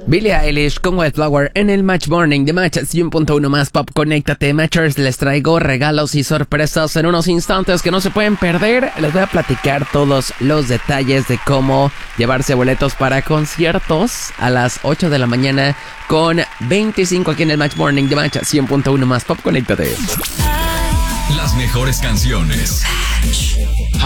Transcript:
Billie Eilish con Wildflower en el Match Morning de Match 100.1 más Pop. Conéctate, Matchers. Les traigo regalos y sorpresas en unos instantes que no se pueden perder. Les voy a platicar todos los detalles de cómo llevarse boletos para conciertos a las 8 de la mañana con 25 aquí en el Match Morning de Match 100.1 más Pop. Conéctate. Las mejores canciones.